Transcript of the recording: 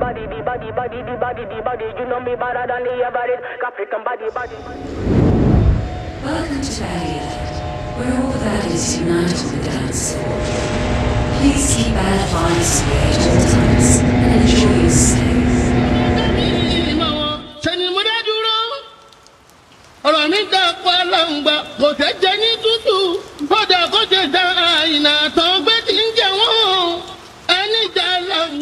You know me better than the average. African body. Welcome to Baddieland, where all the baddies unite on the dance floor. Please keep bad vibes away at all times and enjoy your stay. ọ̀rọ̀ mi gbà pa lọ́ngbà kò tẹ́